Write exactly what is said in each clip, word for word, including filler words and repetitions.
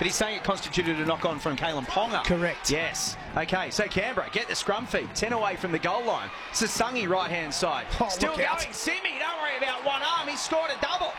but he's saying it constituted a knock-on from Kalen Ponga. Correct. Yes. Okay, so Canberra get the scrum feed. ten away from the goal line. Sasungi right-hand side. Oh, Still look going. out. Simi, don't worry about one arm. He scored a double.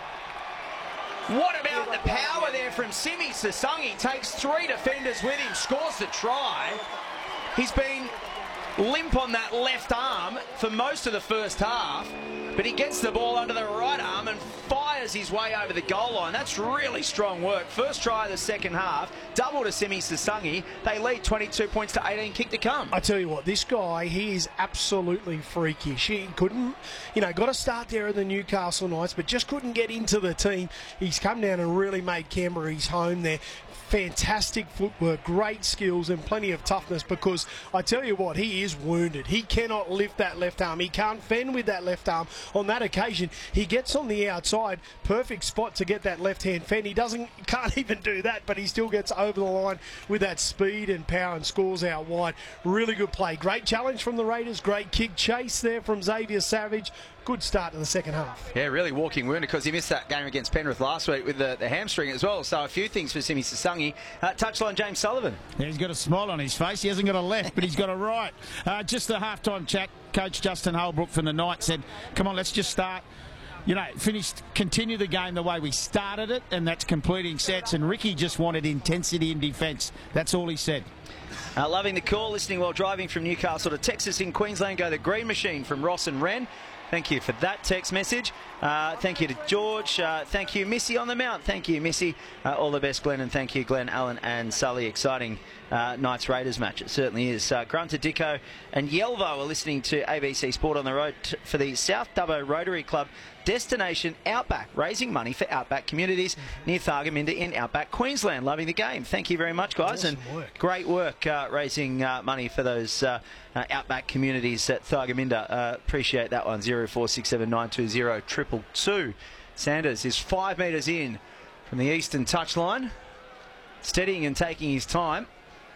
What about the power there from Simi? Sasungi takes three defenders with him, scores the try. He's been limp on that left arm for most of the first half, but he gets the ball under the right arm and fires his way over the goal line. That's really strong work. First try of the second half, double to Simi Sasungi. They lead twenty-two points to eighteen, kick to come. I tell you what, this guy, he is absolutely freakish. He couldn't, you know, got to start there at the Newcastle Knights, but just couldn't get into the team. He's come down and really made Canberra his home there. Fantastic footwork, great skills and plenty of toughness, because I tell you what, he is wounded. He cannot lift that left arm. He can't fend with that left arm. On that occasion, he gets on the outside, perfect spot to get that left-hand fend. He doesn't, can't even do that, but he still gets over the line with that speed and power and scores out wide. Really good play. Great challenge from the Raiders. Great kick chase there from Xavier Savage. Good start to the second half. Yeah, really walking wounded, because he missed that game against Penrith last week with the, the hamstring as well. So a few things for Simi Sasungi. Uh, touchline, James Sullivan. Yeah, he's got a smile on his face. He hasn't got a left, but he's got a right. Uh, just the halftime chat, Coach Justin Holbrook from the Knights said, come on, let's just start. You know, finish, continue the game the way we started it, and that's completing sets. And Ricky just wanted intensity in defence. That's all he said. Uh, loving the call, listening while driving from Newcastle to Texas in Queensland. Go the Green Machine from Ross and Wren. Thank you for that text message. Uh, thank you to George. Uh, thank you, Missy on the Mount. Thank you, Missy. Uh, all the best, Glenn, and thank you, Glenn, Alan, and Sully. Exciting uh, Knights Raiders match. It certainly is. Uh, Grunter, Dicko, and Yelvo are listening to A B C Sport on the Road t- for the South Dubbo Rotary Club Destination Outback, raising money for Outback communities near Thargomindah in Outback, Queensland. Loving the game. Thank you very much, guys. Awesome and work. Great work uh, raising uh, money for those uh, uh, Outback communities at Thargomindah. Uh, appreciate that one. zero four six seven nine two zero two two. Sanders is five metres in from the eastern touchline, steadying and taking his time.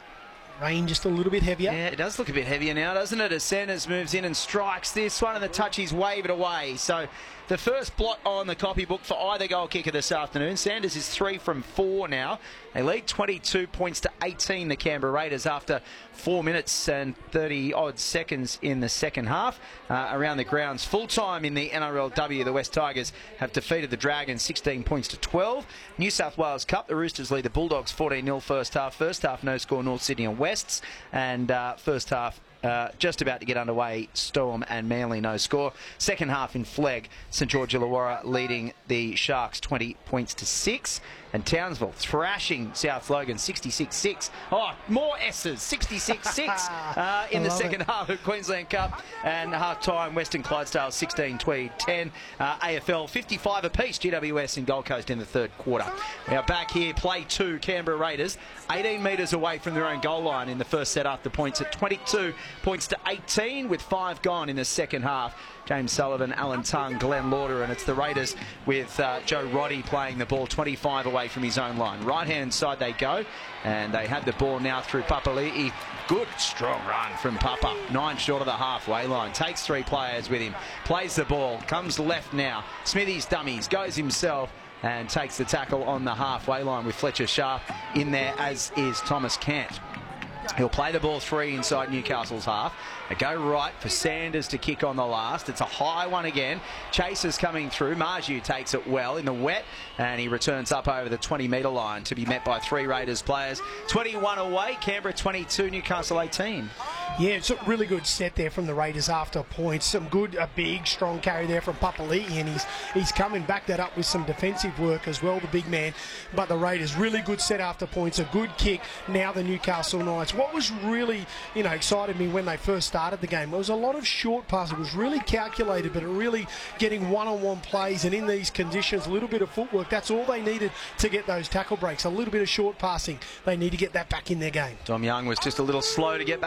Rain just a little bit heavier. Yeah, it does look a bit heavier now, doesn't it? As Sanders moves in and strikes this one, and the touchies wave it away. So the first blot on the copybook for either goal kicker this afternoon. Sanders is three from four now. They lead twenty-two points to eighteen, the Canberra Raiders, after four minutes and thirty odd seconds in the second half. Uh, around the grounds, full time in the N R L W, the West Tigers have defeated the Dragons sixteen points to twelve. New South Wales Cup, the Roosters lead the Bulldogs fourteen nil first half. First half, no score, North Sydney and Wests. And uh, first half, Uh, just about to get underway, Storm and Manly, no score. Second half in Flegg, St George Illawarra leading the Sharks twenty points to six. And Townsville thrashing South Logan sixty-six six. Oh, more S's, sixty-six six uh, in the second it. half of Queensland Cup. And half-time, Western Clydesdale sixteen Tweed ten. Uh, A F L fifty-five apiece, G W S and Gold Coast in the third quarter. We are back here, play two, Canberra Raiders, eighteen metres away from their own goal line in the first set after points at twenty-two points to eighteen, with five gone in the second half. James Sullivan, Alan Tongue, Glenn Lauder, and it's the Raiders with uh, Joe Roddy playing the ball twenty-five away from his own line. Right-hand side they go, and they have the ball now through Papali'i. Good, strong run from Papa. Nine short of the halfway line. Takes three players with him. Plays the ball. Comes left now. Smithy's dummies. Goes himself and takes the tackle on the halfway line with Fletcher Sharp in there, as is Thomas Cant. He'll play the ball three inside Newcastle's half. They go right for Sanders to kick on the last. It's a high one again. Chasers coming through. Marju takes it well in the wet, and he returns up over the twenty metre line to be met by three Raiders players. twenty-one away, Canberra twenty-two, Newcastle eighteen. Yeah, it's a really good set there from the Raiders after points. Some good, a big, strong carry there from Papali'i, and he's he's coming back that up with some defensive work as well, the big man. But the Raiders, really good set after points, a good kick. Now the Newcastle Knights. What was really, you know, excited me when they first started the game, there was a lot of short passes. It was really calculated, but it really getting one-on-one plays, and in these conditions, a little bit of footwork. That's all they needed to get those tackle breaks. A little bit of short passing. They need to get that back in their game. Dom Young was just a little slow to get back to his feet.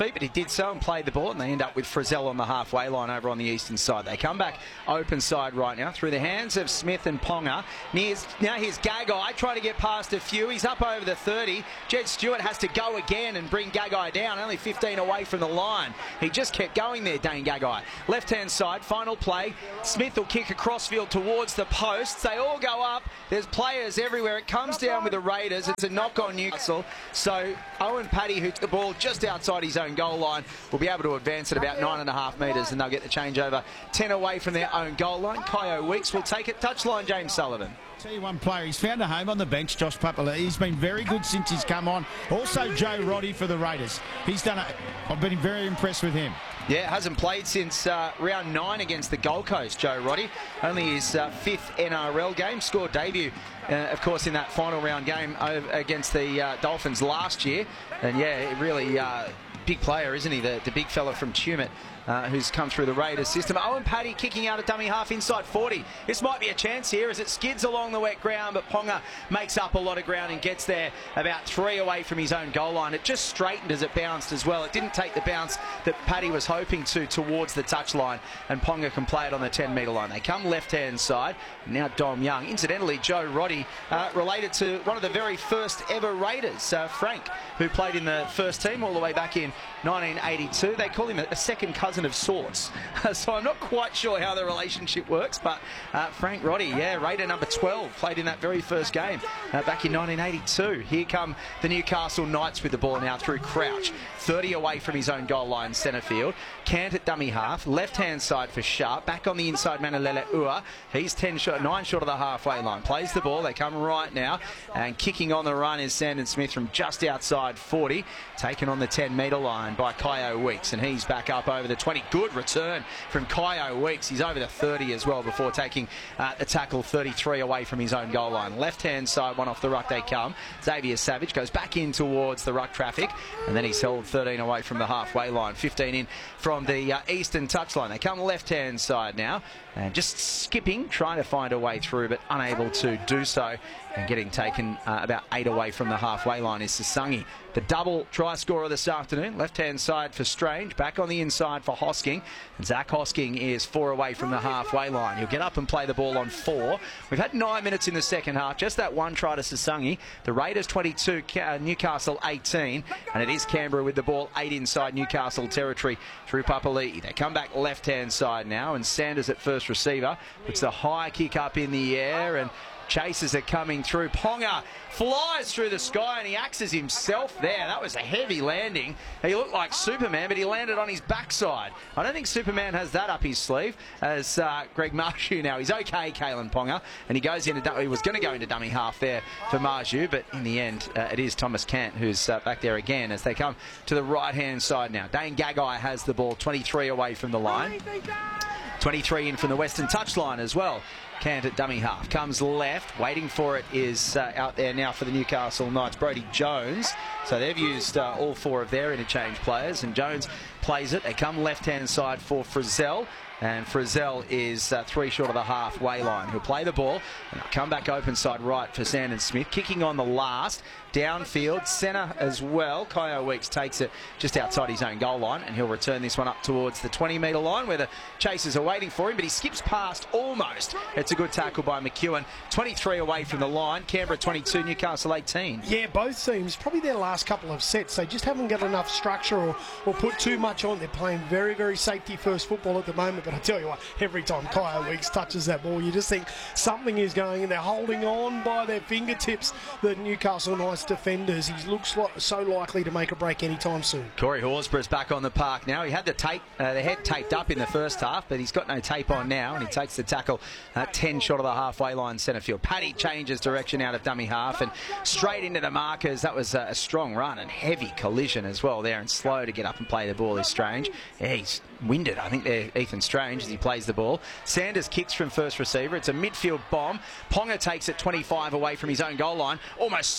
early, but he did so and played the ball, and they end up with Frizzell on the halfway line over on the eastern side. They come back open side right now through the hands of Smith and Ponga. Nears, now here's Gagai trying to get past a few. He's up over the thirty. Jed Stewart has to go again and bring Gagai down, only fifteen away from the line. He just kept going there, Dane Gagai. Left-hand side, final play. Smith will kick across field towards the posts. They all go up. There's players everywhere. It comes down with the Raiders. It's a knock on Newcastle. So Owen Paddy, who took the ball just outside his own goal line, will be able to advance at about nine and a half metres, and they'll get the changeover ten away from their own goal line. Kyo Weeks will take it. Touchline, James Sullivan. Tell you one player, he's found a home on the bench, Josh Papali'i. He's been very good since he's come on. Also, Joe Roddy for the Raiders. He's done it. I've been very impressed with him. Yeah, hasn't played since uh, round nine against the Gold Coast, Joe Roddy. Only his uh, fifth N R L game. Scored debut, uh, of course, in that final round game over against the uh, Dolphins last year. And yeah, really uh, big player, isn't he? The, the big fella from Tumut. Uh, who's come through the Raiders system. Owen Paddy kicking out a dummy half inside forty. This might be a chance here as it skids along the wet ground, but Ponga makes up a lot of ground and gets there about three away from his own goal line. It just straightened as it bounced as well. It didn't take the bounce that Paddy was hoping to towards the touchline, and Ponga can play it on the ten metre line. They come left-hand side. Now Dom Young. Incidentally, Joe Roddy, uh, related to one of the very first ever Raiders, uh, Frank, who played in the first team all the way back in nineteen eighty-two. They call him a, a second cousin of sorts. So I'm not quite sure how the relationship works, but uh, Frank Roddy, yeah, Raider number twelve, played in that very first game uh, back in nineteen eighty-two. Here come the Newcastle Knights with the ball now through Crouch. thirty away from his own goal line, centre field. Cant at dummy half, left-hand side for Sharp. Back on the inside, Manalele Ua. He's ten short, nine short of the halfway line. Plays the ball. They come right now, and kicking on the run is Sandon Smith from just outside forty, taken on the ten metre line by Kyo Weeks, and he's back up over the twenty. Good return from Kyo Weeks. He's over the thirty as well before taking uh, the tackle thirty-three away from his own goal line. Left-hand side, one off the ruck they come. Xavier Savage goes back in towards the ruck traffic, and then he's held thirteen away from the halfway line. fifteen in from the uh, eastern touchline. They come left-hand side now, and just skipping, trying to find a way through, but unable to do so. And getting taken uh, about eight away from the halfway line is Sasangi. The double try scorer this afternoon. Left-hand side for Strange. Back on the inside for Hosking. And Zach Hosking is four away from the halfway line. He'll get up and play the ball on four. We've had nine minutes in the second half. Just that one try to Sasangi. The Raiders twenty-two, uh, Newcastle eighteen. And it is Canberra with the ball eight inside Newcastle territory through Papali'i. They come back left-hand side now. And Sanders at first receiver. Puts the high kick up in the air. And Chasers are coming through. Ponga flies through the sky and he axes himself there. That was a heavy landing. He looked like Superman, but he landed on his backside. I don't think Superman has that up his sleeve as uh, Greg Marshew now. He's okay, Kalen Ponga, and he goes into, he was going to go into dummy half there for Marshew, but in the end, uh, it is Thomas Cant who's uh, back there again as they come to the right-hand side now. Dane Gagai has the ball, twenty-three away from the line. twenty-three in from the western touchline as well. Cant at dummy half. Comes left. Waiting for it is uh, out there now for the Newcastle Knights. Brody Jones. So they've used uh, all four of their interchange players. And Jones plays it. They come left-hand side for Frizzell. And Frizzell is uh, three short of the halfway line. He'll play the ball. And come back open side right for Sandon Smith. Kicking on the last. Downfield. Centre as well. Kyo Weeks takes it just outside his own goal line. And he'll return this one up towards the twenty metre line where the chasers are waiting for him. But he skips past almost. It's a good tackle by McEwen. twenty-three away from the line. Canberra twenty-two, Newcastle eighteen. Yeah, both teams, probably their last couple of sets, they just haven't got enough structure or, or put too much on. They're playing very, very safety-first football at the moment. But I tell you what, every time Kyo Weeks touches that ball, you just think something is going, and they're holding on by their fingertips, the Newcastle Knights defenders. He looks like so likely to make a break anytime soon. Corey Horsburgh's back on the park now. He had the tape, uh, the head taped up in the first half, but he's got no tape on now, and he takes the tackle uh, ten short of the halfway line centre field. Paddy changes direction out of dummy half and straight into the markers. That was a strong run and heavy collision as well there, and slow to get up and play the ball is Strange. Yeah, he's winded, I think, there, Ethan Strange, as he plays the ball. Sanders kicks from first receiver. It's a midfield bomb. Ponga takes it twenty-five away from his own goal line, almost splits them.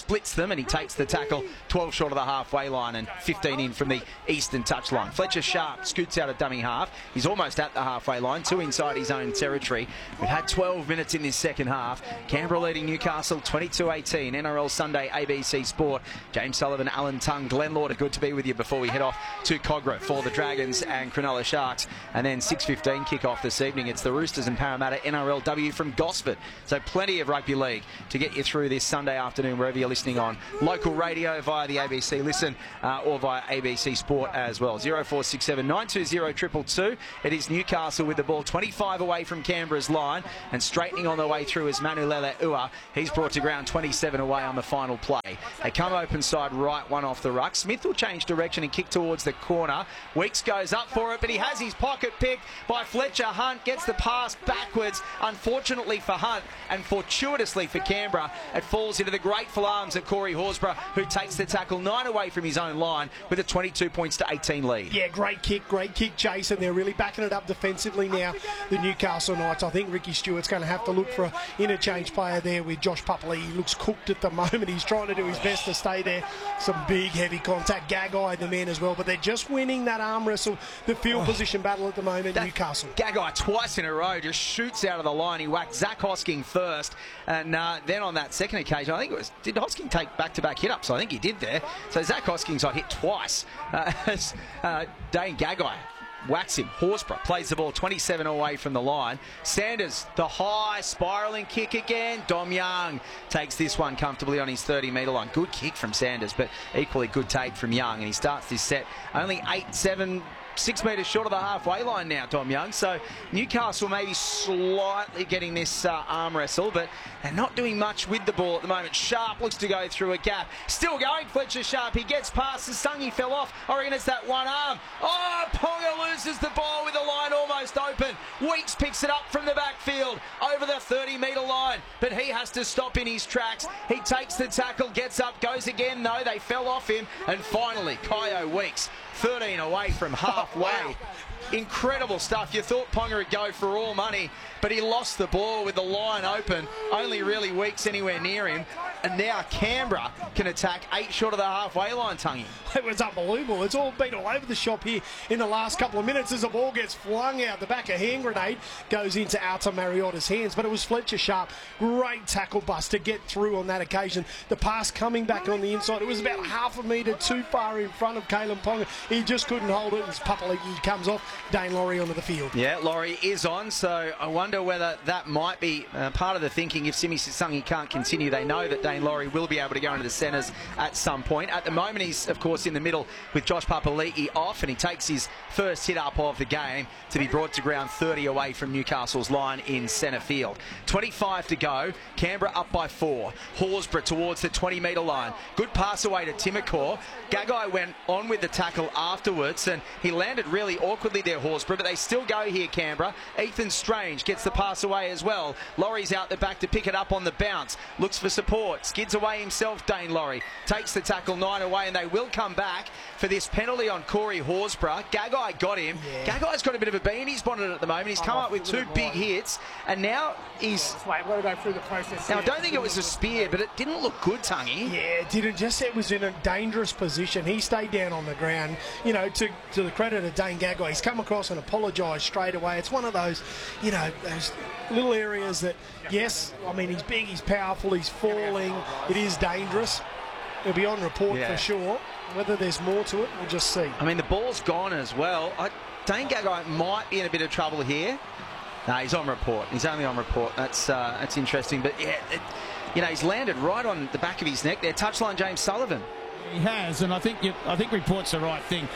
them, and he takes the tackle twelve short of the halfway line and fifteen in from the eastern touchline. Fletcher Sharp scoots out of dummy half. He's almost at the halfway line, two inside his own territory. We've had twelve minutes in this second half. Canberra leading Newcastle twenty-two eighteen. N R L Sunday, A B C Sport. James Sullivan, Alan Tongue, Glenn Lauder, good to be with you before we head off to Cogra for the Dragons and Cronulla Sharks. And then six fifteen kick-off this evening. It's the Roosters and Parramatta N R L W from Gosford. So plenty of rugby league to get you through this Sunday afternoon wherever you're listening on local radio via the A B C Listen uh, or via A B C Sport as well. zero four six seven nine two zero two two two. It is Newcastle with the ball twenty-five away from Canberra's line and straightening on the way through is Manulele Ua. He's brought to ground twenty-seven away on the final play. They come open side right, one off the ruck. Smith will change direction and kick towards the corner. Weeks goes up for it, but he has his pocket picked by Fletcher. Hunt gets the pass backwards. Unfortunately for Hunt and fortuitously for Canberra, it falls into the grateful arms of Corey Horsburgh, who takes the tackle nine away from his own line with a twenty-two points to eighteen lead. Yeah, great kick, great kick, Jason. They're really backing it up defensively now, the Newcastle Knights. I think Ricky Stewart's going to have to look for an interchange player there with Josh Pupley. He looks cooked at the moment. He's trying to do his best to stay there. Some big, heavy contact. Gagai, the man as well, but they're just winning that arm wrestle, the field oh. position battle at the moment, that Newcastle. Gagai twice in a row just shoots out of the line. He whacked Zach Hosking first, and uh, then on that second occasion, I think it was, did Hosking take back-to-back hit-ups? I think he did there. So Zach Hosking's got hit twice uh, as uh, Dane Gagai whacks him. Horsburgh plays the ball twenty-seven away from the line. Sanders, the high spiralling kick again. Dom Young takes this one comfortably on his thirty metre line. Good kick from Sanders, but equally good take from Young, and he starts this set only eight, seven, six metres short of the halfway line now, Dom Young. So Newcastle maybe slightly getting this uh, arm wrestle, but they're not doing much with the ball at the moment. Sharp looks to go through a gap. Still going, Fletcher Sharp. He gets past the Sungy, fell off. I reckon it's that one arm. Oh, Ponga loses the ball with the line almost open. Weeks picks it up from the backfield over the thirty metre line, but he has to stop in his tracks. He takes the tackle, gets up, goes again. No, they fell off him. And finally, Kyo Weeks, thirteen away from halfway. Wow. Incredible stuff. You thought Ponga would go for all money, but he lost the ball with the line open. Only really Weeks anywhere near him. And now Canberra can attack eight short of the halfway line, Tungy. It was unbelievable. It's all been all over the shop here in the last couple of minutes as the ball gets flung out. The back of hand grenade goes into Alta Mariotta's hands, but it was Fletcher Sharp. Great tackle bust to get through on that occasion. The pass coming back on the inside. It was about half a metre too far in front of Kalen Ponga. He just couldn't hold it. As Papali'i comes off, Dane Laurie onto the field. Yeah, Laurie is on, so I wonder whether that might be uh, part of the thinking. If Simi Sungy can't continue, they know that Dane Laurie will be able to go into the centres at some point. At the moment, he's, of course, in the middle with Josh Papali'i off, and he takes his first hit up of the game to be brought to ground thirty away from Newcastle's line in centre field. twenty-five to go. Canberra up by four. Horsburgh towards the twenty metre line. Good pass away to Timokor. Gagai went on with the tackle afterwards, and he landed really awkwardly there, Horsburgh, but they still go here, Canberra. Ethan Strange gets the pass away as well. Laurie's out the back to pick it up on the bounce. Looks for support. Skids away himself, Dane Laurie. Takes the tackle nine away, and they will come back for this penalty on Corey Horsburgh. Gagai got him. Yeah. Gagai's got a bit of a bee in his bonnet at the moment. He's come oh, up with two big hits, and now he's... Wait, we've got to go through the process. Now, I don't think it was a spear, but it didn't look good, Tungy. Yeah, it didn't. Just it was in a dangerous position. He stayed down on the ground. You know, to, to the credit of Dane Gagai, he's come across and apologised straight away. It's one of those, you know, those little areas that, yes, I mean, he's big, he's powerful, he's falling. It is dangerous. It'll be on report yeah. for sure. Whether there's more to it, we'll just see. I mean, the ball's gone as well. I, Dane Gagai might be in a bit of trouble here. No, he's on report. He's only on report. That's uh, that's interesting. But, yeah, it, you know, he's landed right on the back of his neck there. Touchline James Sullivan. He has, and I think you, I think report's the right thing.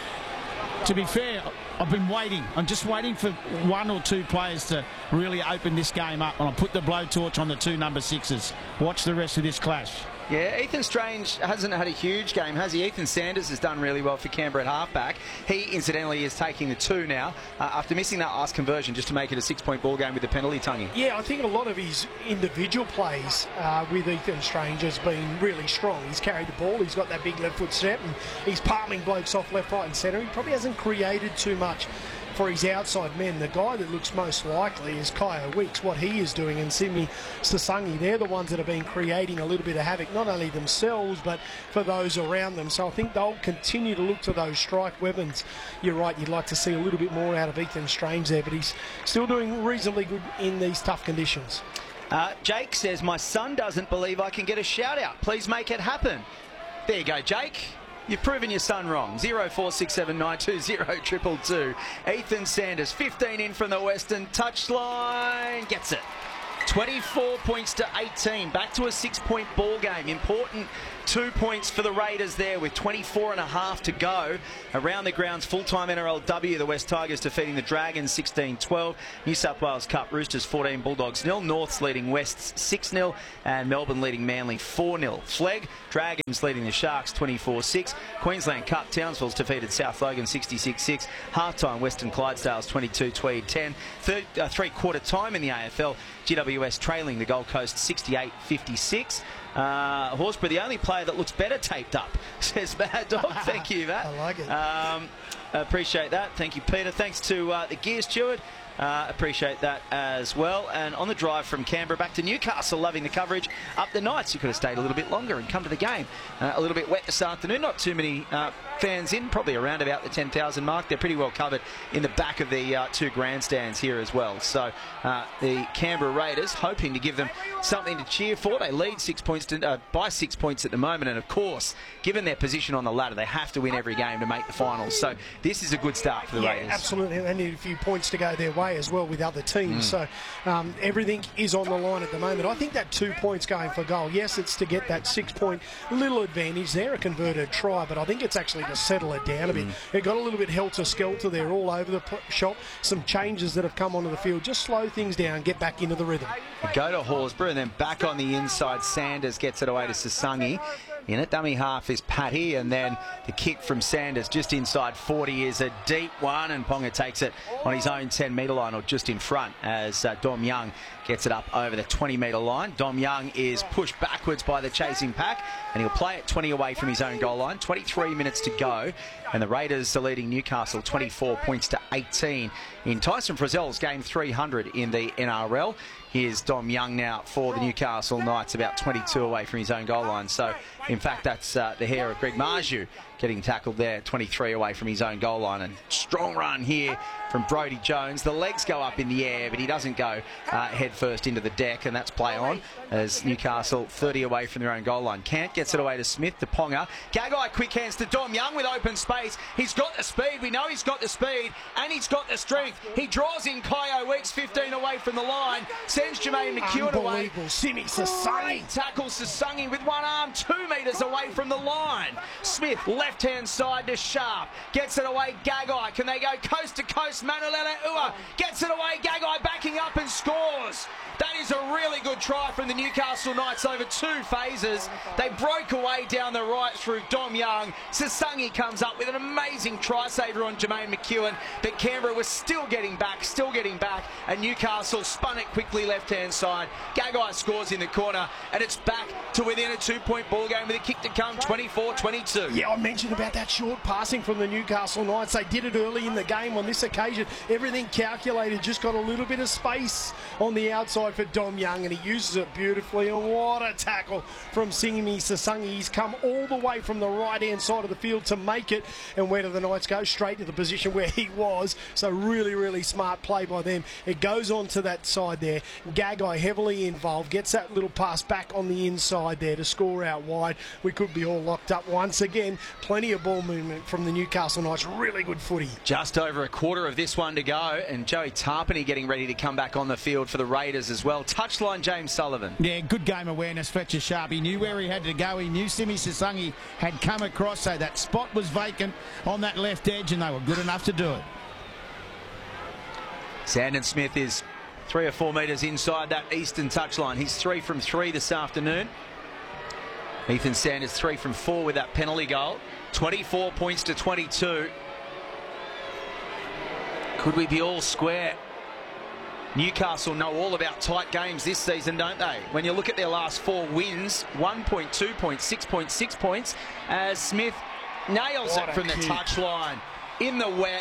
To be fair, I've been waiting. I'm just waiting for one or two players to really open this game up, and I'll put the blowtorch on the two number sixes. Watch the rest of this clash. Yeah, Ethan Strange hasn't had a huge game, has he? Ethan Sanders has done really well for Canberra at halfback. He, incidentally, is taking the two now uh, after missing that last conversion just to make it a six-point ball game with the penalty, Tungy. Yeah, I think a lot of his individual plays uh, with Ethan Strange has been really strong. He's carried the ball, he's got that big left foot step, and he's palming blokes off left, right and centre. He probably hasn't created too much for his outside men, the guy that looks most likely is Kyo Weeks, what he is doing, and Simi Sasangi. They're the ones that have been creating a little bit of havoc, not only themselves, but for those around them. So I think they'll continue to look to those strike weapons. You're right, you'd like to see a little bit more out of Ethan Strange there, but he's still doing reasonably good in these tough conditions. Uh, Jake says, my son doesn't believe I can get a shout out. Please make it happen. There you go, Jake. You've proven your son wrong. zero four six seven nine two zero two two two. Ethan Sanders, fifteen in from the Western touchline. Gets it. twenty-four points to eighteen. Back to a six-point ball game. Important two points for the Raiders there with twenty-four and a half to go. Around the grounds, full-time N R L W, the West Tigers defeating the Dragons sixteen twelve. New South Wales Cup, Roosters fourteen, Bulldogs nil. Norths leading Wests six nil. And Melbourne leading Manly four nil. Flegg, Dragons leading the Sharks twenty-four six. Queensland Cup, Townsville's defeated South Logan sixty-six six. Half-time, Western Clydesdales twenty-two, Tweed ten. Third, uh, three-quarter time in the A F L, G W S trailing the Gold Coast sixty-eight fifty-six. Uh, Horsburgh, the only player that looks better taped up, says Mad Dog. Thank you, Matt. I like it. Um, appreciate that. Thank you, Peter. Thanks to uh, the Gear Steward. Uh, appreciate that as well. And on the drive from Canberra back to Newcastle, loving the coverage up the Knights. You could have stayed a little bit longer and come to the game. Uh, a little bit wet this afternoon. Not too many uh, fans in, probably around about the ten thousand mark. They're pretty well covered in the back of the uh, two grandstands here as well. So uh, the Canberra Raiders hoping to give them something to cheer for. They lead six points to, uh, by six points at the moment. And of course, given their position on the ladder, they have to win every game to make the finals. So this is a good start for the yeah, Raiders. Absolutely. They need a few points to go their way as well with other teams. Mm. So um, everything is on the line at the moment. I think that two points going for goal, yes, it's to get that six-point little advantage there, a converted try, but I think it's actually to settle it down a bit. Mm. It got a little bit helter-skelter there all over the shop. Some changes that have come onto the field. Just slow things down, get back into the rhythm. Go to Horsburgh and then back on the inside. Sanders gets it away to Sasangi. In it, dummy half is Patty, and then the kick from Sanders just inside forty is a deep one, and Ponga takes it on his own ten metre line, or just in front, as uh, Dom Young gets it up over the twenty metre line. Dom Young is pushed backwards by the chasing pack, and he'll play it twenty away from his own goal line. twenty-three minutes to go, and the Raiders are leading Newcastle twenty-four points to eighteen in Tyson Frizzell's game three hundred in the N R L. Here's Dom Young now for the Newcastle Knights, about twenty-two away from his own goal line. So, in fact, that's uh, the hair of Greg Marju getting tackled there, twenty-three away from his own goal line. And strong run here from Brodie Jones. The legs go up in the air, but he doesn't go uh, head first into the deck, and that's play on as Newcastle thirty away from their own goal line. Cant gets it away to Smith, to Ponga. Gagai quick hands to Dom Young with open space. He's got the speed. We know he's got the speed, and he's got the strength. He draws in Kyo Weeks, fifteen away from the line. Sends Jermaine McEwen away. Simi Sasangi tackles Sasangi with one arm, two metres away from the line. Smith, left-hand side to Sharp. Gets it away, Gagai. Can they go coast to coast? Manolele Ua gets it away. Gagai backing up and scores. That is a really good try from the Newcastle Knights over two phases. They broke away down the right through Dom Young. Sasangi comes up with an amazing try saver on Jermaine McEwen, but Canberra was still getting back, still getting back, and Newcastle spun it quickly left-hand side. Gagai scores in the corner, and it's back to within a two-point ball game with a kick to come, twenty-four twenty-two. Yeah, I mentioned about that short passing from the Newcastle Knights. They did it early in the game on this occasion. Everything calculated, just got a little bit of space on the outside for Dom Young, and he uses it beautifully. And what a tackle from Simi Sasangi. He's come all the way from the right-hand side of the field to make it. And where do the Knights go? Straight to the position where he was. So really, really smart play by them. It goes on to that side there. Gagai heavily involved. Gets that little pass back on the inside there to score out wide. We could be all locked up once again. Plenty of ball movement from the Newcastle Knights. Really good footy. Just over a quarter of this one to go, and Joey Tarpany getting ready to come back on the field for the Raiders as well. Touchline, James Sullivan. Yeah, good game awareness, Fletcher Sharp. He knew where he had to go. He knew Simi Sasangi had come across, so that spot was vacant on that left edge, and they were good enough to do it. Sandon Smith is three or four metres inside that eastern touchline. He's three from three this afternoon. Ethan Sanders three from four with that penalty goal. twenty-four points to twenty-two. Could we be all square? Newcastle know all about tight games this season, don't they? When you look at their last four wins, one point, two points, six point six points, as Smith nails what it from the touchline in the wet.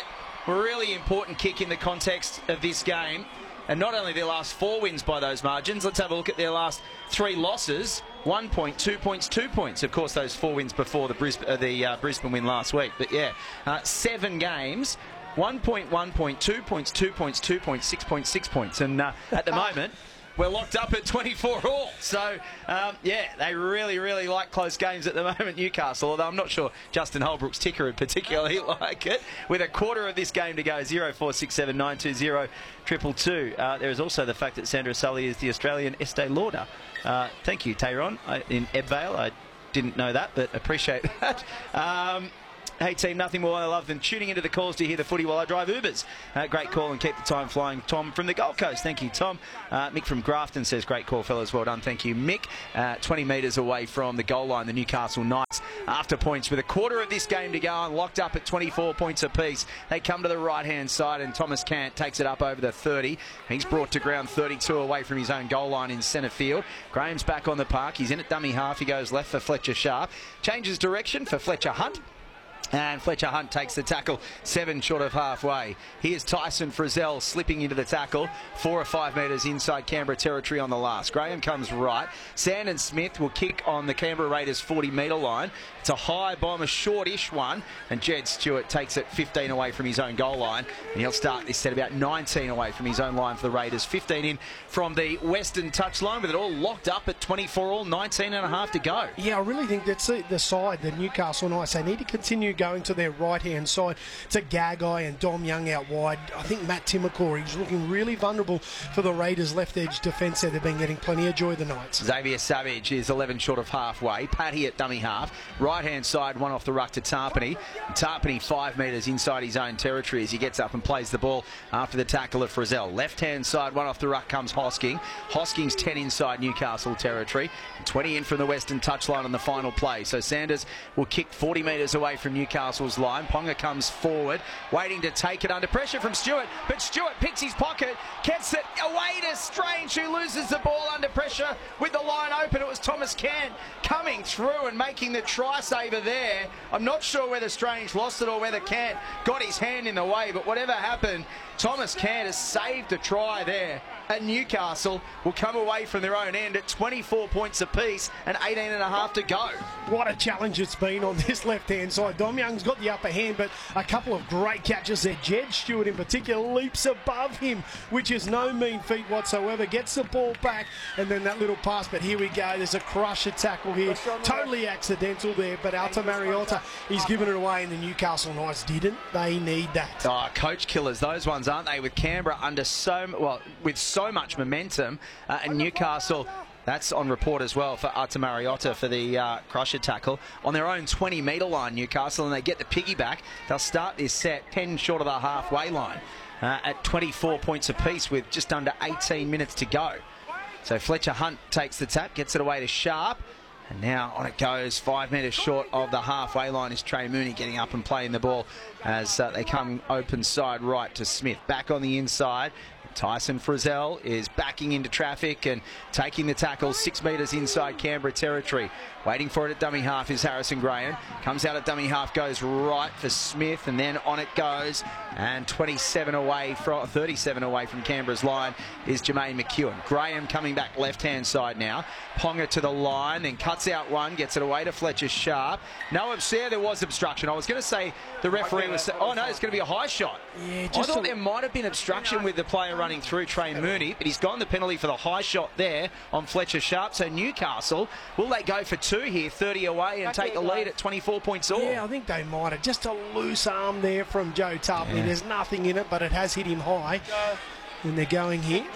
really important kick in the context of this game. And not only their last four wins by those margins, let's have a look at their last three losses. One point, two points, two points. Of course, those four wins before the, Bris- uh, the uh, Brisbane win last week. But yeah, uh, seven games, one point, one point, two points, two points, two points, six points, six points. And uh, at the moment, we're locked up at twenty-four all. So, um, yeah, they really, really like close games at the moment, Newcastle, although I'm not sure Justin Holbrook's ticker would particularly like it. With a quarter of this game to go, zero four six seven nine two zero triple two. Uh, there is also the fact that Sandra Sully is the Australian Estee Lauder. Uh, thank you, Tayron, I, in Ebbvale. I didn't know that, but appreciate that. Um, Hey team, nothing more I love than tuning into the calls to hear the footy while I drive Ubers. Uh, great call and keep the time flying. Tom from the Gold Coast, thank you Tom. Uh, Mick from Grafton says great call fellas, well done, thank you Mick. Uh, twenty metres away from the goal line, the Newcastle Knights after points with a quarter of this game to go and locked up at twenty-four points apiece. They come to the right hand side and Thomas Cant takes it up over the thirty. He's brought to ground thirty-two away from his own goal line in centre field. Graham's back on the park, he's in at dummy half, he goes left for Fletcher Sharp, changes direction for Fletcher Hunt. And Fletcher Hunt takes the tackle seven short of halfway. Here's Tyson Frizzell slipping into the tackle, four or five metres inside Canberra territory on the last. Graham comes right. Sandon Smith will kick on the Canberra Raiders forty metre line. It's a high bomb, a shortish one, and Jed Stewart takes it fifteen away from his own goal line, and he'll start this set about nineteen away from his own line for the Raiders. fifteen in from the western touchline with it all locked up at twenty-four all, nineteen and a half to go. Yeah, I really think that's the side, the Newcastle Knights. They need to continue going to their right-hand side. It's a Gagai and Dom Young out wide. I think Matt Timokori is looking really vulnerable for the Raiders' left edge defence there. They've been getting plenty of joy, the Knights. Xavier Savage is eleven short of halfway. Paddy at dummy half. Right-hand side, one off the ruck to Tarpany. Tarpany five metres inside his own territory as he gets up and plays the ball after the tackle of Frizzell. Left-hand side, one off the ruck comes Hosking. Hosking's ten inside Newcastle territory. twenty in from the western touchline on the final play. So Sanders will kick forty metres away from Newcastle's line. Ponga comes forward, waiting to take it under pressure from Stewart, but Stewart picks his pocket, gets it away to Strange, who loses the ball under pressure with the line open. It was Thomas Cant coming through and making the try saver there. I'm not sure whether Strange lost it or whether Cant got his hand in the way, but whatever happened, Thomas Cant has saved a try there. And Newcastle will come away from their own end at twenty-four points apiece and eighteen and a half to go. What a challenge it's been on this left-hand side. Dom Young's got the upper hand, but a couple of great catches there. Jed Stewart in particular leaps above him, which is no mean feat whatsoever. Gets the ball back, and then that little pass. But here we go. There's a crusher tackle here. Totally accidental there, but Alta Mariota, he's given it away, and the Newcastle Knights didn't. They need that. Oh, coach killers, those ones, aren't they? With Canberra under so, well, with so much momentum, uh, and Newcastle, that's on report as well for Alta Mariota for the uh, crusher tackle on their own twenty metre line, Newcastle, and they get the piggyback. They'll start this set ten short of the halfway line uh, at twenty-four points apiece with just under eighteen minutes to go. So Fletcher Hunt takes the tap, gets it away to Sharp, and now on it goes. Five metres short of the halfway line is Trey Mooney getting up and playing the ball as uh, they come open side right to Smith. Back on the inside, Tyson Frizzell is backing into traffic and taking the tackle six metres inside Canberra territory. Waiting for it at dummy half is Harrison Graham. Comes out at dummy half, goes right for Smith, and then on it goes. And twenty-seven away from, thirty-seven away from Canberra's line is Jermaine McEwen. Graham coming back left-hand side now. Ponga to the line, then cuts out one, gets it away to Fletcher Sharp. No observe, there was obstruction. I was going to say the referee was, oh no, it's going to be a high shot. Yeah, just I thought a, there might have been obstruction with the player running through Trey Mooney, but he's gone the penalty for the high shot there on Fletcher Sharp. So Newcastle, will they go for two here, thirty away, and take the lead at twenty-four points all? Yeah, I think they might have. Just a loose arm there from Joe Tarpley. Yeah. There's nothing in it, but it has hit him high. And they're going here.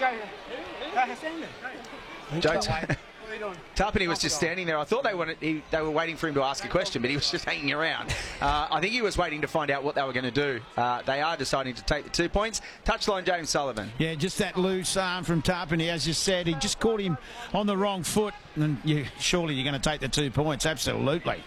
Joe Tarpany was just standing there. I thought they wanted, he, they were waiting for him to ask a question, but he was just hanging around. Uh, I think he was waiting to find out what they were going to do. Uh, they are deciding to take the two points. Touchline, James Sullivan. Yeah, just that loose arm from Tarpany, as you said. He just caught him on the wrong foot, and you, surely you're going to take the two points. Absolutely.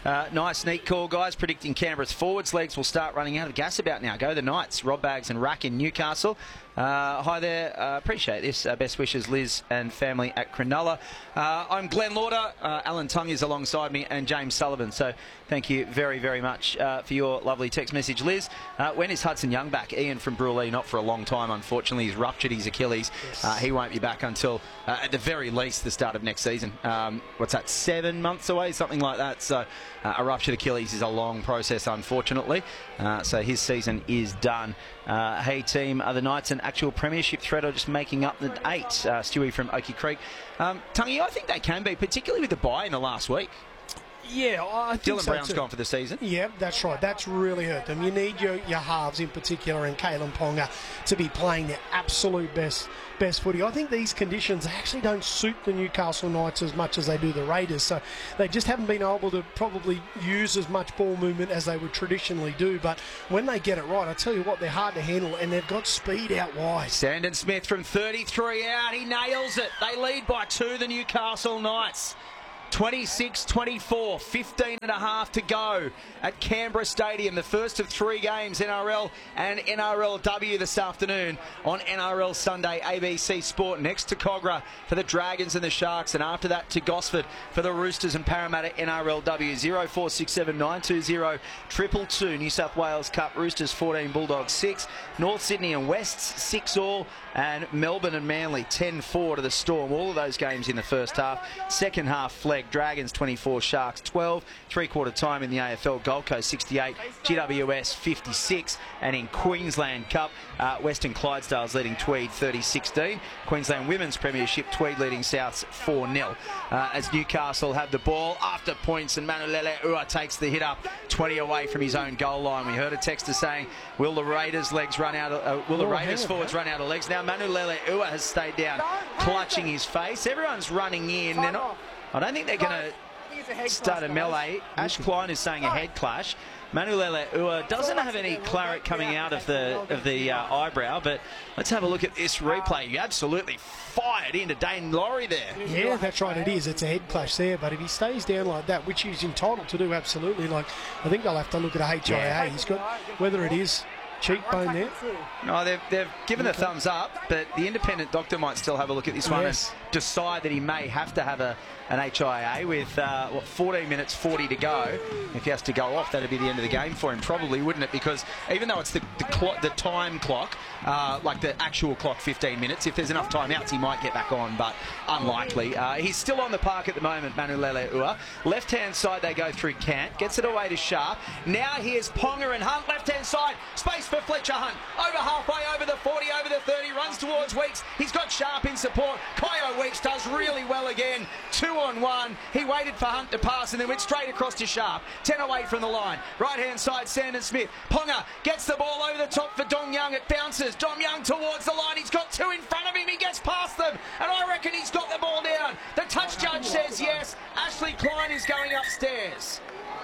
Uh, nice, neat call, guys. Predicting Canberra's forwards legs will start running out of gas about now. Go the Knights. Rob Bags and Rack in Newcastle. Uh, hi there. Uh, appreciate this. Uh, best wishes, Liz and family at Cronulla. Uh, I'm Glenn Lauder. Uh, Alan Tongue is alongside me, and James Sullivan. So thank you very, very much uh, for your lovely text message, Liz. Uh, when is Hudson Young back? Ian from Bruley, not for a long time, unfortunately. He's ruptured his Achilles. Yes. Uh, he won't be back until, uh, at the very least, the start of next season. Um, what's that, seven months away? Something like that. So uh, a ruptured Achilles is a long process, unfortunately. Uh, so his season is done. Uh, hey, team, are the Knights an actual premiership threat or just making up the eight? Uh, Stewie from Oakey Creek. Um, Tungy, I think they can be, particularly with the bye in the last week. Yeah, I think Dylan so Brown's too. gone for the season. Yeah, that's right. That's really hurt them. You need your, your halves in particular and Kalen Ponga to be playing their absolute best best footy. I think these conditions actually don't suit the Newcastle Knights as much as they do the Raiders, so they just haven't been able to probably use as much ball movement as they would traditionally do. But when they get it right, I tell you what, they're hard to handle and they've got speed out wide. Sandon Smith from thirty-three out. He nails it. They lead by two, the Newcastle Knights. twenty-six twenty-four, fifteen and a half to go at Canberra Stadium. The first of three games, N R L and N R L W this afternoon on N R L Sunday, A B C Sport. Next to Cogra for the Dragons and the Sharks, and after that to Gosford for the Roosters and Parramatta N R L W. zero four six seven nine two zero triple two. New South Wales Cup, Roosters fourteen, Bulldogs six. North Sydney and Wests six all, and Melbourne and Manly ten four to the Storm. All of those games in the first half. Second half flag. Dragons twenty-four, Sharks twelve. Three-quarter time in the A F L, Gold Coast sixty-eight, G W S fifty-six. And in Queensland Cup, uh, Western Clydesdales leading Tweed thirty sixteen. Queensland Women's Premiership, Tweed leading Souths four nil. Uh, as Newcastle have the ball after points, and Manulele Ua takes the hit up twenty away from his own goal line. We heard a texter saying, will the Raiders legs run out of, uh, will the Oh, Raiders hang on, forwards man. run out of legs? Now Manulele Ua has stayed down, clutching his face. Everyone's running in. They're not, I don't think they're going to start a melee. Ash Klein is saying a head clash. Manulele Ua doesn't have any claret coming out of the of the uh, eyebrow, but let's have a look at this replay. You absolutely fired into Dane Laurie there. Yeah, that's right, it is. It's a head clash there, but if he stays down like that, which he's entitled to do, absolutely, like, I think they'll have to look at a H I A. Yeah. He's got, whether it is cheekbone there. No, they've, they've given a thumbs up, but the independent doctor might still have a look at this one Yes. and decide that he may have to have a an H I A with, uh, what, fourteen minutes forty to go. If he has to go off, that'd be the end of the game for him, probably, wouldn't it? Because even though it's the the, clo- the time clock, uh, like the actual clock, fifteen minutes, if there's enough timeouts, he might get back on, but unlikely. Uh, he's still on the park at the moment, Manulele Ua. Left-hand side, they go through Cant, gets it away to Sharp. Now here's Ponga and Hunt, left-hand side, space for Fletcher Hunt. Over halfway, over the forty, over the thirty, runs towards Weeks. He's got Sharp in support. Kyo Weeks does really well again. Two on one. He waited for Hunt to pass and then went straight across to Sharp. Ten away from the line. Right-hand side, Sandon Smith. Ponga gets the ball over the top for Dom Young. It bounces. Dom Young towards the line. He's got two in front of him. He gets past them. And I reckon he's got the ball down. The touch judge says yes. Ashley Klein is going upstairs.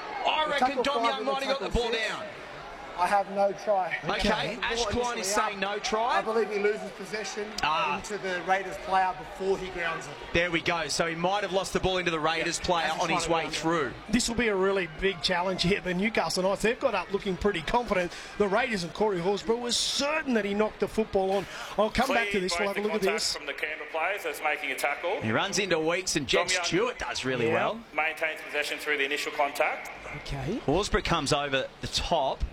I reckon Dom Young might have got the ball down. I have no try. Okay, Ash Klein is saying no try. I believe he loses possession Ah. into the Raiders player before he grounds it. There we go. So he might have lost the ball into the Raiders player That's on his fine. way through. This will be a really big challenge here. The Newcastle Knights, they've got up looking pretty confident. The Raiders and Corey Horsburgh was certain that he knocked the football on. I'll come back to this. We'll have a look at this. From the Canberra players that's making a tackle. He runs into Weeks and Jed Dom Young. Stewart does really Yeah. well. Maintains possession through the initial contact. Okay. Horsburgh comes over the top.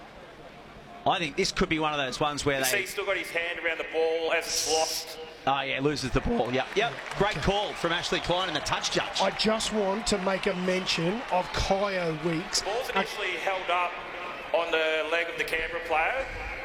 I think this could be one of those ones where You see, they... he's still got his hand around the ball as it's lost. Oh, yeah, loses the ball. Yep, yep. Great call from Ashley Klein and the touch judge. I just want to make a mention of Kyo Weeks. The ball's Uh, initially held up on the leg of the Canberra player.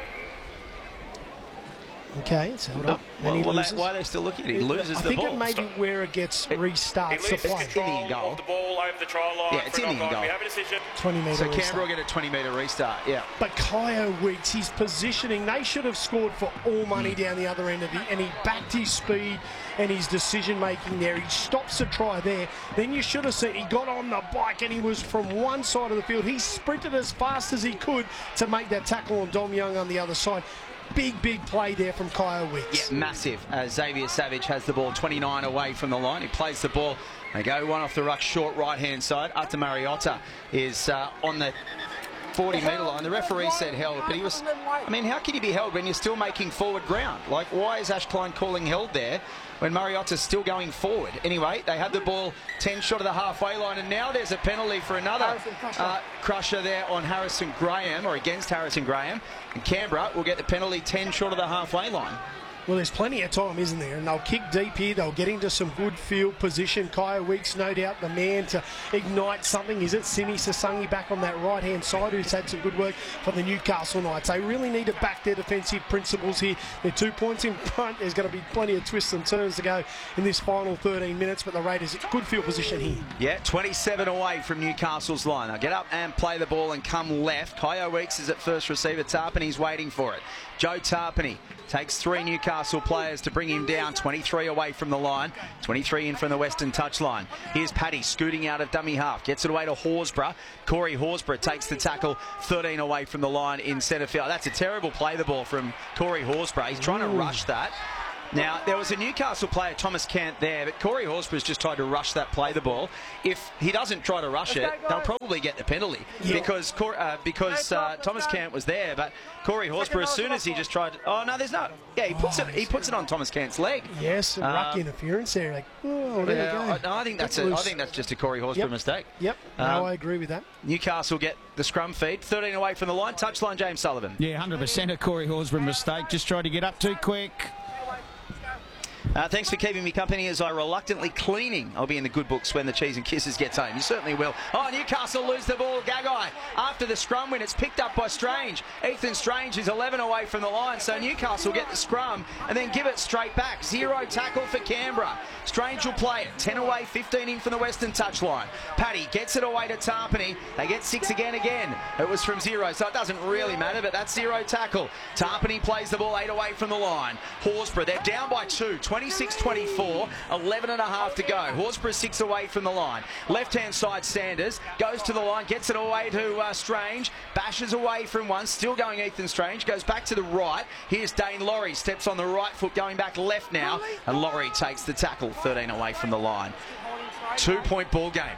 Okay, it's held up. Well, and he well, loses. that, why are they still looking at it? He loses I the think ball. it may be where it gets He restarts the loses play. control Indian goal. of the ball over the try line. Yeah, it's for a Indian knock-on. goal. We have a decision. twenty metre So restart. Canberra will get a twenty metre restart, yeah. But Kyo Weeks, his positioning, they should have scored for all money down the other end of the, and he backed his speed and his decision making there. He stops the try there. Then you should have seen he got on the bike and he was from one side of the field. He sprinted as fast as he could to make that tackle on Dom Young on the other side. big, big play there from Kyle Wicks. Yeah, massive. Uh, Xavier Savage has the ball twenty-nine away from the line. He plays the ball. They go one off the ruck, short right-hand side. Ata Mariota is uh, on the forty metre line. The referee said held, but he was... I mean, how can you be held when you're still making forward ground? Like, why is Ash Klein calling held there when Mariotta's still going forward? Anyway, they have the ball ten short of the halfway line, and now there's a penalty for another uh, crusher there on Harrison Graham, or against Harrison Graham. And Canberra will get the penalty ten short of the halfway line. Well, there's plenty of time, isn't there? And they'll kick deep here. They'll get into some good field position. Kaya Weeks, no doubt, the man to ignite something. Is it Simi Sasangi back on that right-hand side, who's had some good work for the Newcastle Knights? They really need to back their defensive principles here. They're two points in front. There's going to be plenty of twists and turns to go in this final thirteen minutes, but the Raiders, good field position here. Yeah, twenty-seven away from Newcastle's line. They'll get up and play the ball and come left. Kaya Weeks is at first receiver. Tarpany's waiting for it. Joe Tarpany takes three Newcastle players to bring him down. twenty-three away from the line. twenty-three in from the Western touchline. Here's Paddy scooting out of dummy half. Gets it away to Horsburgh. Corey Horsburgh takes the tackle. thirteen away from the line in centre field. That's a terrible play the ball from Corey Horsburgh. He's trying to rush that. Now, there was a Newcastle player, Thomas Cant, there, but Corey Horsburgh's just tried to rush that play the ball. If he doesn't try to rush it, they'll probably get the penalty yeah. because Cor uh, because uh, Thomas Cant was there. But Corey Horsburgh, as soon as he just tried, to, oh no, there's no, yeah, he puts it, he puts it on Thomas Cant's leg. Yes, uh, ruck interference there. Like, oh, there yeah, you go. I, no, I think that's a, I think that's just a Corey Horsburgh yep. mistake. Yep, no, um, I agree with that. Newcastle get the scrum feed, thirteen away from the line. Touchline, James Sullivan. Yeah, one hundred percent a Corey Horsburgh mistake. Just tried to get up too quick. Uh, thanks for keeping me company as I reluctantly cleaning. I'll be in the good books when the Cheese and Kisses gets home. You certainly will. Oh, Newcastle lose the ball. Gagai after the scrum win. It's picked up by Strange. Ethan Strange is eleven away from the line. So Newcastle get the scrum and then give it straight back. Zero tackle for Canberra. Strange will play it. ten away, fifteen in from the Western touchline. Paddy gets it away to Tarpany. They get six again again. It was from zero, so it doesn't really matter, but that's zero tackle. Tarpany plays the ball eight away from the line. Horsburgh, they're down by two. twenty-six twenty-four, eleven and a half to go. Horsburgh six away from the line. Left-hand side Sanders goes to the line, gets it away to uh, Strange, bashes away from one, still going Ethan Strange, goes back to the right. Here's Dane Laurie, steps on the right foot, going back left now, and Laurie takes the tackle, thirteen away from the line. Two-point ball game.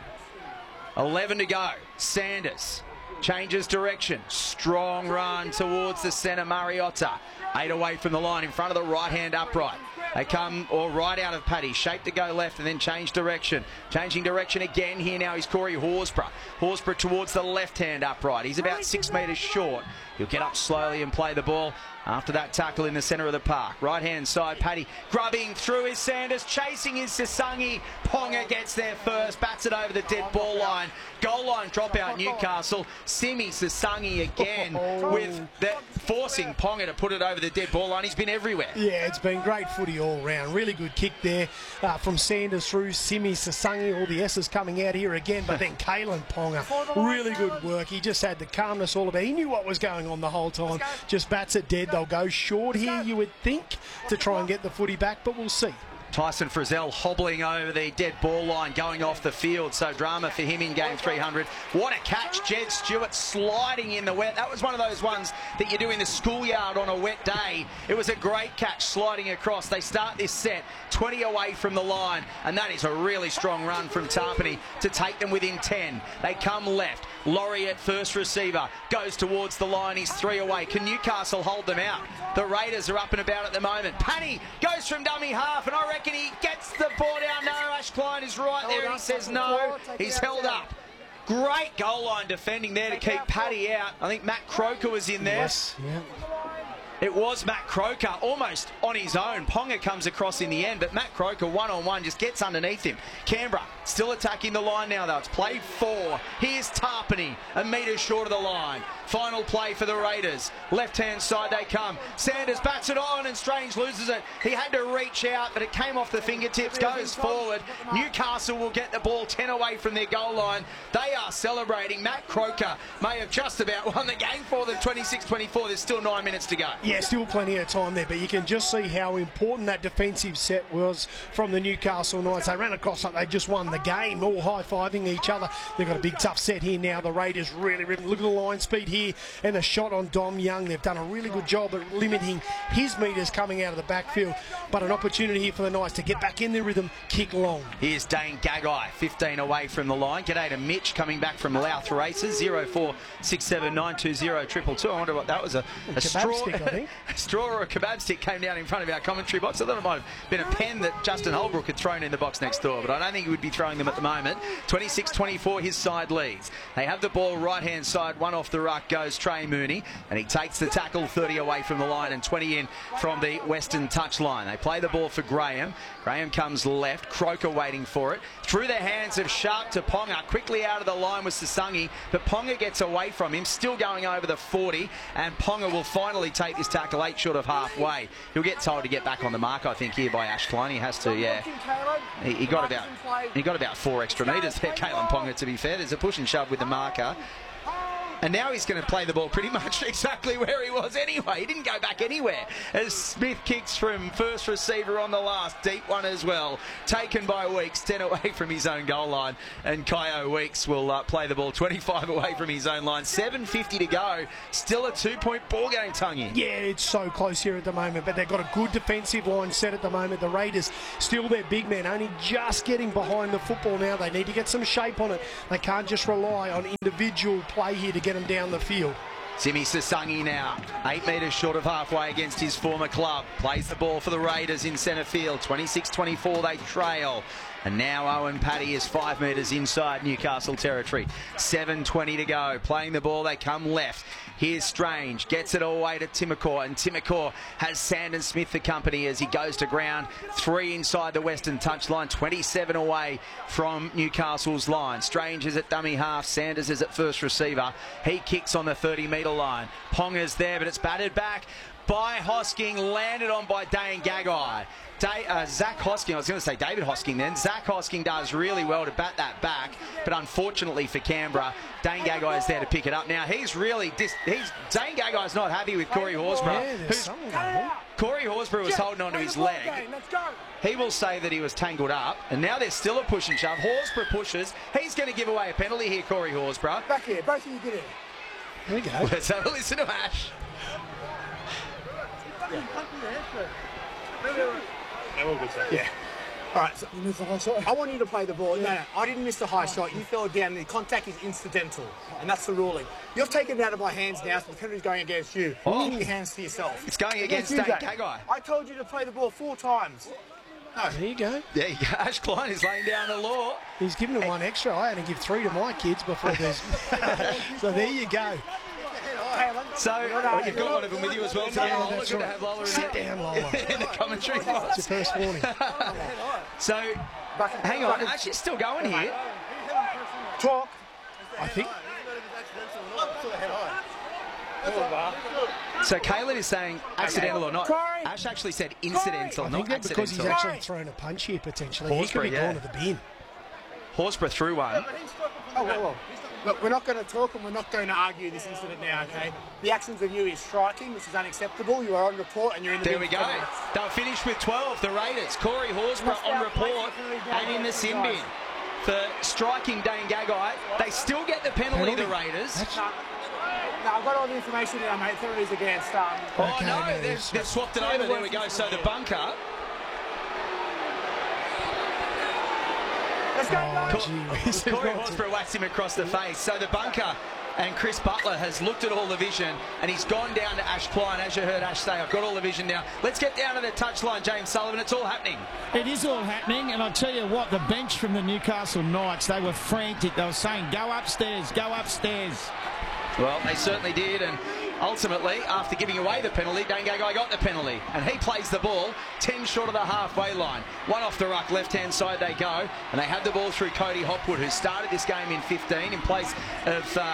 eleven to go. Sanders changes direction. Strong run towards the centre, Mariota. Eight away from the line in front of the right-hand upright. They come or right out of Paddy, shape to go left and then change direction. Changing direction again here now is Corey Horsburgh. Horsburgh towards the left-hand upright. He's about six metres short. He'll get up slowly and play the ball after that tackle in the centre of the park. Right-hand side, Paddy grubbing through his Sanders, chasing his Sasangi. Ponga gets there first, bats it over the dead ball line. Goal line dropout Newcastle. Simi Sasangi again with the, forcing Ponga to put it over the dead ball line. He's been everywhere. Yeah, it's been great footy all round. Really good kick there uh, from Sanders through Simi Sasangi. All the S's coming out here again, but then Kalen Ponga, really good work. He just had the calmness all about. He knew what was going on the whole time. Just bats it dead. They'll go short here, you would think, to try and get the footy back, but we'll see. Tyson Frizzell hobbling over the dead ball line, going off the field. So drama for him in game three hundred. What a catch, Jed Stewart sliding in the wet. That was one of those ones that you do in the schoolyard on a wet day. It was a great catch sliding across. They start this set twenty away from the line, and that is a really strong run from Tarpany to take them within ten. They come left. Laurie at first receiver goes towards the line. He's three away. Can Newcastle hold them out? The Raiders are up and about at the moment. Paddy goes from dummy half, and I reckon he gets the ball down. No, Ash Klein is right there. He says no. He's held up. Great goal line defending there to keep Paddy out. I think Matt Croker was in there. Yes, yeah. It was Matt Croker almost on his own. Ponga comes across in the end, but Matt Croker one-on-one just gets underneath him. Canberra still attacking the line now, though. It's played four. Here's Tarpany, a metre short of the line. Final play for the Raiders. Left-hand side they come. Sanders bats it on and Strange loses it. He had to reach out, but it came off the fingertips, goes forward. Newcastle will get the ball ten away from their goal line. They are celebrating. Matt Croker may have just about won the game for them, twenty-six twenty-four. There's still nine minutes to go. Yeah, still plenty of time there, but you can just see how important that defensive set was from the Newcastle Knights. They ran across like they just won the game, all high-fiving each other. They've got a big tough set here now. The Raiders really ripping. Look at the line speed here and a shot on Dom Young. They've done a really good job at limiting his metres coming out of the backfield, but an opportunity here for the Knights to get back in their rhythm, kick long. Here's Dane Gagai, fifteen away from the line. G'day to Mitch coming back from Louth Races, zero four six seven nine two zero triple two. I wonder what that was, a, a straw, stick, I think. a straw or a kebab stick came down in front of our commentary box. I thought it might have been a pen that Justin Holbrook had thrown in the box next door, but I don't think he would be throwing them at the moment. twenty-six twenty-four, his side leads. They have the ball right-hand side, one off the ruck goes Trey Mooney, and he takes the tackle, thirty away from the line and twenty in from the Western touchline. They play the ball for Graham. Graham comes left, Croker waiting for it. Through the hands of Sharp to Ponga, quickly out of the line with Sasangi, but Ponga gets away from him, still going over the forty, and Ponga will finally take this tackle eight short of halfway. He'll get told to get back on the mark, I think, here by Ash Klein. He has to, yeah. He, he got about he got about four extra metres there, Kalen Ponga, to be fair. There's a push and shove with the marker. And now he's going to play the ball pretty much exactly where he was anyway. He didn't go back anywhere. As Smith kicks from first receiver on the last, deep one as well. Taken by Weeks, ten away from his own goal line. And Kyo Weeks will uh, play the ball twenty-five away from his own line. seven fifty to go. Still a two-point ball game, Tungy. Yeah, it's so close here at the moment, but they've got a good defensive line set at the moment. The Raiders, still their big man, only just getting behind the football now. They need to get some shape on it. They can't just rely on individual play here to get them down the field. Simi Sasangi now, eight metres short of halfway against his former club. Plays the ball for the Raiders in centre field. twenty-six twenty-four, they trail. And now Owen Paddy is five metres inside Newcastle territory. seven twenty to go. Playing the ball, they come left. Here's Strange, gets it all the way to Timacor, and Timacor has Sandon Smith the company as he goes to ground. Three inside the Western touchline, twenty-seven away from Newcastle's line. Strange is at dummy half, Sanders is at first receiver. He kicks on the thirty metre line. Ponga's there, but it's batted back by Hosking, landed on by Dane Gagai. Day, uh, Zach Hosking, I was going to say David Hosking then. Zach Hosking does really well to bat that back, but unfortunately for Canberra, Dane Gagai is there to pick it up. Now, he's really, dis he's Dane Gagai's not happy with Corey Horsburgh. Yeah, who's, Corey Horsburgh was holding onto his leg. He will say that he was tangled up, and now there's still a push and shove. Horsburgh pushes. He's going to give away a penalty here, Corey Horsburgh. Back here, both of you get in. There we go. Let's have a listen to Ash. Yeah. All right, so you missed the high shot. I want you to play the ball. No, no, I didn't miss the high shot. You fell down. The contact is incidental, and that's the ruling. You've taken it out of my hands now, so the penalty's going against you. Oh. You need your hands to yourself. It's going against you, Dane Jack. Gagai. I told you to play the ball four times. No. There you go. There you go. Ash Klein is laying down the law. He's given him one extra. I had to give three to my kids before this. So there you go. So, well, you've got one of them with you as well today, Yeah, Lola. that's Good to right. have Lola in, Sit the, down, Lola. in the commentary box. It's your first warning. So, hang on, Ash is still going here. Talk. I think. So, Caleb is saying accidental or not. Corey. Ash actually said incidental, I not think that because he's accidental. actually thrown a punch here potentially. He Horsburgh, could be yeah. going to the bin. Horsburgh threw one. Oh, whoa, whoa. Look, we're not going to talk and we're not going to argue this incident now, okay? The actions of you is striking, which is unacceptable. You are on report and you're in the There bin we for go. ten minutes. They'll finish with twelve, the Raiders. Corey Horsburgh on report and in the sin bin for striking Dane Gagai. They still get the penalty, the Raiders. No, no, I've got all the information now, mate. Penalties against. Um, Oh, Okay, no, no, they've, it's- they've swapped it over. There we go. So the bunker. let's go, Oh, guys. gee whiz. Corey Horsburgh whacks him across the face. So the bunker and Chris Butler has looked at all the vision and he's gone down to Ash Klein. As you heard Ash say, I've got all the vision now. Let's get down to the touchline, James Sullivan. It's all happening. It is all happening, and I tell you what, the bench from the Newcastle Knights, they were frantic. They were saying, go upstairs, go upstairs. Well, they certainly did, and ultimately, after giving away the penalty, Dane Gagai got the penalty, and he plays the ball ten short of the halfway line. One off the ruck, left-hand side they go, and they have the ball through Cody Hopwood, who started this game in fifteen in place of uh,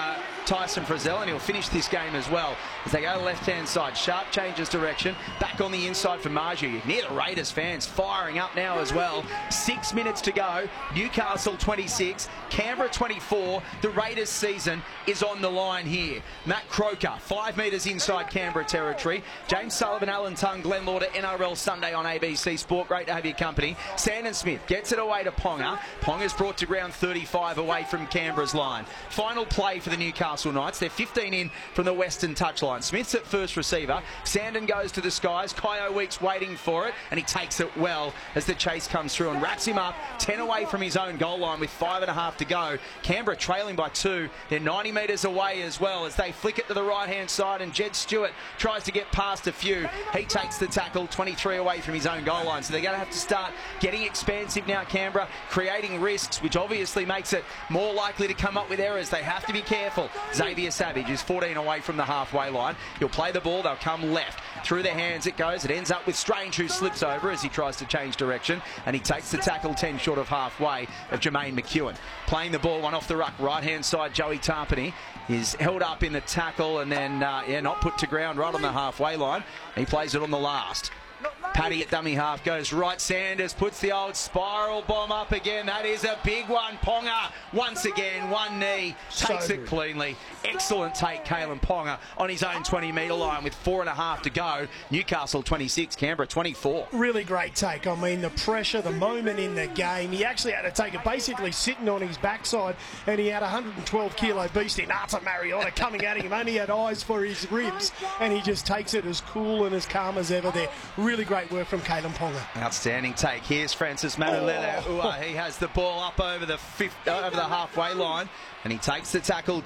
Tyson Frizzell, and he'll finish this game as well as they go left-hand side. Sharp changes direction, back on the inside for Marju. You can hear the Raiders fans firing up now as well. Six minutes to go. Newcastle twenty-six, Canberra twenty-four. The Raiders season is on the line here. Matt Croker, five metres inside Canberra territory. James Sullivan, Alan Tongue, Glenn Lauder, N R L Sunday on A B C Sport. Great to have your company. Sandon Smith gets it away to Ponga. Ponga's brought to ground thirty-five away from Canberra's line. Final play for the Newcastle Knights. They're fifteen in from the western touchline. Smith's at first receiver. Sandon goes to the skies. Kyo Weeks waiting for it, and he takes it well as the chase comes through and wraps him up. ten away from his own goal line with five and a half to go. Canberra trailing by two. They're ninety metres away as well as they flick it to the right-hand side, and Jed Stewart tries to get past a few. He takes the tackle, twenty-three away from his own goal line. So they're going to have to start getting expansive now, Canberra, creating risks, which obviously makes it more likely to come up with errors. They have to be careful. Xavier Savage is fourteen away from the halfway line. He'll play the ball. They'll come left. Through their hands it goes. It ends up with Strange, who slips over as he tries to change direction, and he takes the tackle ten short of halfway of Jermaine McEwen. Playing the ball, one off the ruck, right-hand side, Joey Tarpany is held up in the tackle and then, uh, yeah, not put to ground right on the halfway line. He plays it on the last. Paddy at dummy half goes right. Sanders puts the old spiral bomb up again. That is a big one. Ponga once again, one knee, takes So it good. cleanly. Excellent take, Kalen Ponga on his own twenty metre line with four and a half to go. Newcastle twenty-six, Canberra twenty-four. Really great take. I mean, the pressure, the moment in the game. He actually had to take it basically sitting on his backside, and he had a one hundred twelve kilo beast in Arthur Mariota coming at him. Only had eyes for his ribs, and he just takes it as cool and as calm as ever there. Really great work from Kalen Ponga. Outstanding take. Here's Francis Manulele. Oh. He has the ball up over the fifth, over the halfway line, and he takes the tackle